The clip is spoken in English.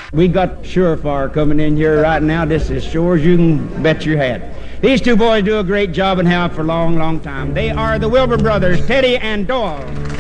We got Surefire coming in here right now. This is sure as you can bet your hat. These two boys do a great job and have for a long, long time. They are the Wilbur brothers, Teddy and Doyle.